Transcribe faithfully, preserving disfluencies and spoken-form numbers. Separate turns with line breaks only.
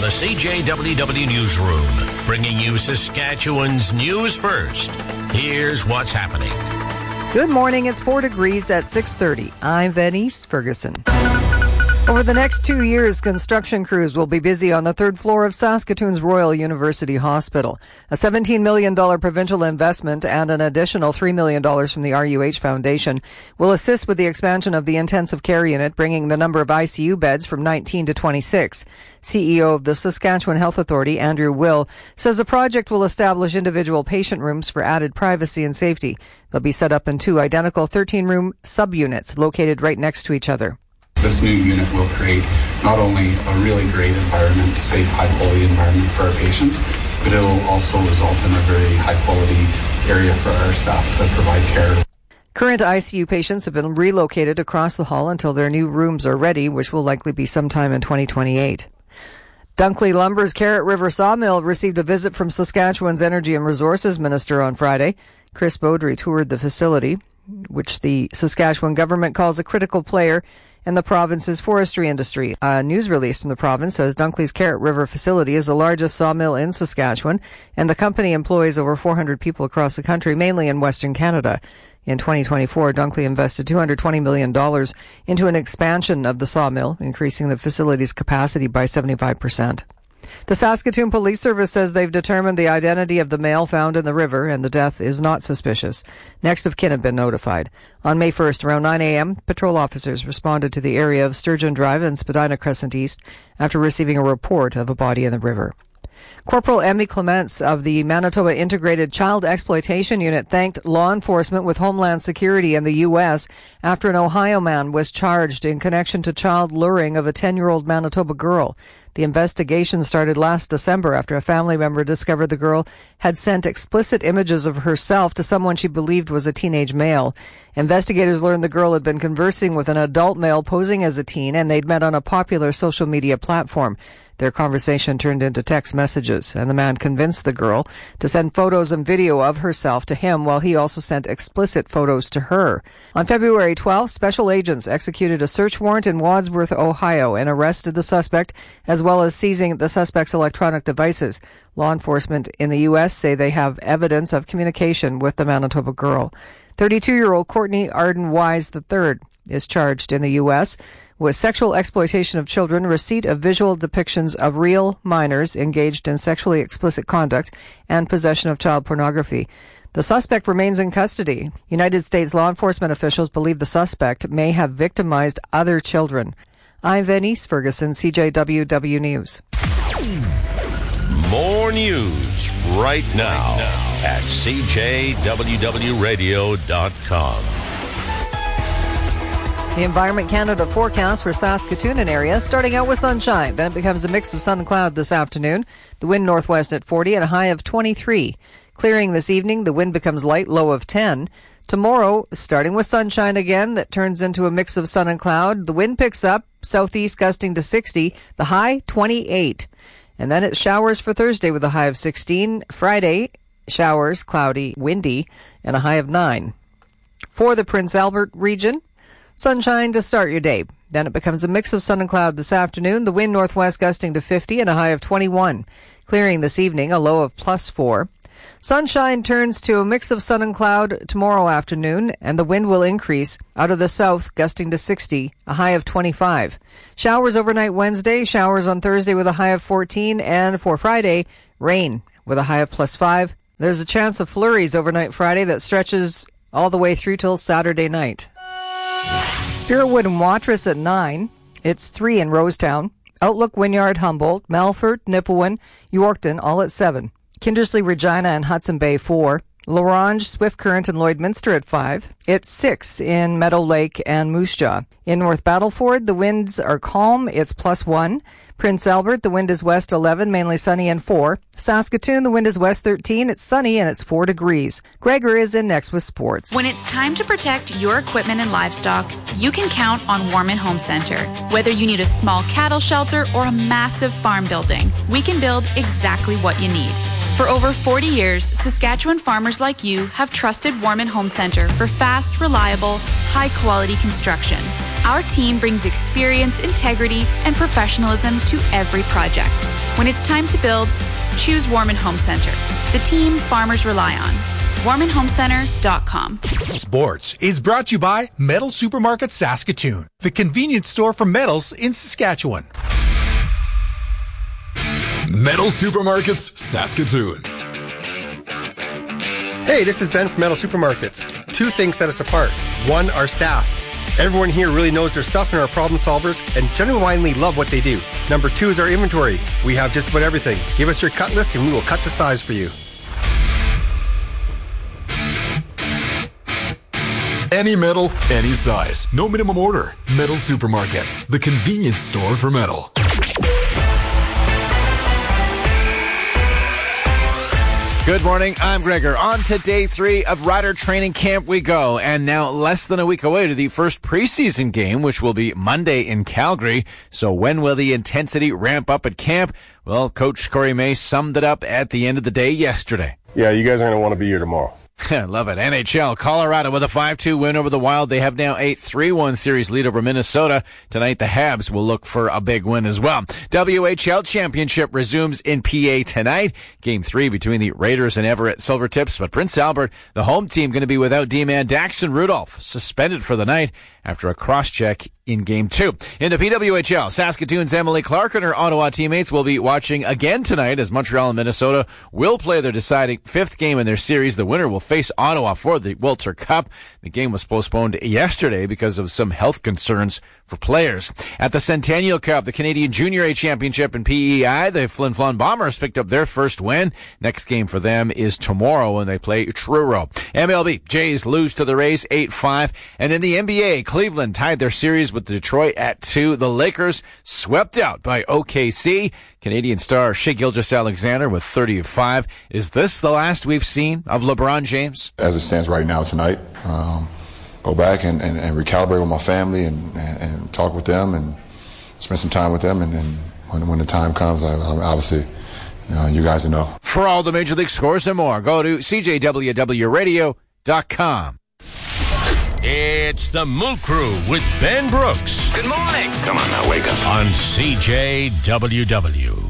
the C J W W Newsroom, bringing you Saskatchewan's news first. Here's what's happening.
Good morning. It's four degrees at six thirty. I'm Venice Ferguson. Over the next two years, construction crews will be busy on the third floor of Saskatoon's Royal University Hospital. A seventeen million dollars provincial investment and an additional three million dollars from the R U H Foundation will assist with the expansion of the intensive care unit, bringing the number of I C U beds from nineteen to twenty-six. C E O of the Saskatchewan Health Authority, Andrew Will, says the project will establish individual patient rooms for added privacy and safety. They'll be set up in two identical thirteen-room subunits located right next to each other.
This new unit will create not only a really great environment, a safe, high-quality environment for our patients, but it will also result in a very high-quality area for our staff to provide care.
Current I C U patients have been relocated across the hall until their new rooms are ready, which will likely be sometime in twenty twenty-eight. Dunkley Lumber's Carrot River Sawmill received a visit from Saskatchewan's Energy and Resources Minister on Friday. Chris Beaudry toured the facility, which the Saskatchewan government calls a critical player in the province's forestry industry. A news release from the province says Dunkley's Carrot River facility is the largest sawmill in Saskatchewan, and the company employs over four hundred people across the country, mainly in Western Canada. In twenty twenty-four, Dunkley invested two hundred twenty million dollars into an expansion of the sawmill, increasing the facility's capacity by seventy-five percent. The Saskatoon Police Service says they've determined the identity of the male found in the river, and the death is not suspicious. Next of kin have been notified. On May first, around nine a.m., patrol officers responded to the area of Sturgeon Drive and Spadina Crescent East after receiving a report of a body in the river. Corporal Emmy Clements of the Manitoba Integrated Child Exploitation Unit thanked law enforcement with Homeland Security in the U S after an Ohio man was charged in connection to child luring of a ten-year-old Manitoba girl. The investigation started last December after a family member discovered the girl had sent explicit images of herself to someone she believed was a teenage male. Investigators learned the girl had been conversing with an adult male posing as a teen, and they'd met on a popular social media platform. Their conversation turned into text messages, and the man convinced the girl to send photos and video of herself to him while he also sent explicit photos to her. On February twelfth, special agents executed a search warrant in Wadsworth, Ohio, and arrested the suspect, as well as seizing the suspect's electronic devices. Law enforcement in the U S say they have evidence of communication with the Manitoba girl. thirty-two-year-old Courtney Arden Wise the third is charged in the U S with sexual exploitation of children, receipt of visual depictions of real minors engaged in sexually explicit conduct, and possession of child pornography. The suspect remains in custody. United States law enforcement officials believe the suspect may have victimized other children. I'm Venice Ferguson, C J W W News.
More news right now at C J W W radio dot com.
The Environment Canada forecast for Saskatoon and area, starting out with sunshine. Then it becomes a mix of sun and cloud this afternoon. The wind northwest at forty and a high of twenty-three. Clearing this evening, the wind becomes light, low of ten. Tomorrow, starting with sunshine again, that turns into a mix of sun and cloud. The wind picks up, southeast gusting to sixty, the high twenty-eight. And then it showers for Thursday with a high of sixteen. Friday, showers, cloudy, windy, and a high of nine. For the Prince Albert region, sunshine to start your day. Then it becomes a mix of sun and cloud this afternoon. The wind northwest gusting to fifty and a high of twenty-one. Clearing this evening, a low of plus four. Sunshine turns to a mix of sun and cloud tomorrow afternoon, and the wind will increase out of the south, gusting to sixty, a high of twenty-five. Showers overnight Wednesday, showers on Thursday with a high of fourteen, and for Friday, rain with a high of plus five. There's a chance of flurries overnight Friday that stretches all the way through till Saturday night. Spiritwood and Watrous at nine. It's three in Rosetown. Outlook, Wynyard, Humboldt, Melfort, Nipawin, Yorkton, all at seven. Kindersley, Regina, and Hudson Bay, four. La Ronge, Swift Current, and Lloydminster at five. It's six in Meadow Lake and Moose Jaw. In North Battleford, the winds are calm. It's plus one. Prince Albert, the wind is west eleven, mainly sunny, and four. Saskatoon, the wind is west thirteen. It's sunny, and it's four degrees. Gregor is in next with sports.
When it's time to protect your equipment and livestock, you can count on Warman Home Center. Whether you need a small cattle shelter or a massive farm building, we can build exactly what you need. For over forty years, Saskatchewan farmers like you have trusted Warman Home Center for fast, reliable, high-quality construction. Our team brings experience, integrity, and professionalism to every project. When it's time to build, choose Warman Home Center, the team farmers rely on. warman home center dot com.
Sports is brought to you by Metal Supermarket Saskatoon, the convenience store for metals in Saskatchewan.
Metal Supermarkets Saskatoon.
Hey, this is Ben from Metal Supermarkets. Two things set us apart. One, our staff. Everyone here really knows their stuff and are problem solvers and genuinely love what they do. Number two is our inventory. We have just about everything. Give us your cut list and we will cut the size for you.
Any metal, any size. No minimum order. Metal Supermarkets, the convenience store for metal.
Good morning, I'm Gregor. On to day three of Rider Training Camp we go, and now less than a week away to the first preseason game, which will be Monday in Calgary. So when will the intensity ramp up at camp? Well, Coach Corey May summed it up at the end of the day yesterday.
Yeah, you guys are going to want to be here tomorrow.
Love it. N H L, Colorado with a five two win over the Wild. They have now a three one series lead over Minnesota. Tonight, the Habs will look for a big win as well. W H L Championship resumes in P A tonight. Game three between the Raiders and Everett Silvertips. But Prince Albert, the home team, going to be without D-man Daxton Rudolph, suspended for the night after a cross-check in Game two. In the P W H L, Saskatoon's Emily Clark and her Ottawa teammates will be watching again tonight as Montreal and Minnesota will play their deciding fifth game in their series. The winner will face Ottawa for the Wilter Cup. The game was postponed yesterday because of some health concerns for players. At the Centennial Cup, the Canadian Junior A Championship in P E I, the Flin Flon Bombers picked up their first win. Next game for them is tomorrow when they play Truro. M L B, Jays lose to the Rays eight five. And in the N B A, Cleveland tied their series with Detroit at two. The Lakers swept out by O K C. Canadian star Shai Gilgeous-Alexander with thirty-five. Is this the last we've seen of LeBron James?
As it stands right now tonight, um, go back and, and, and recalibrate with my family and, and, and talk with them and spend some time with them. And then when, when the time comes, I, I obviously, you know, you guys will know.
For all the Major League scores and more, go to C J W W radio dot com.
It's the Moo Crew with Ben Brooks.
Good morning. Come on now, wake up.
On C J W W.